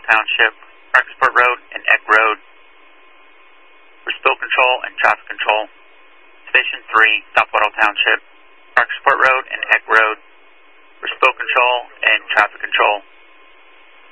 Township, Parkersport Road and Eck Road for spill control and traffic control. Station 3, South Waddell Township, Parkersport Road and Eck Road for spill control and traffic control.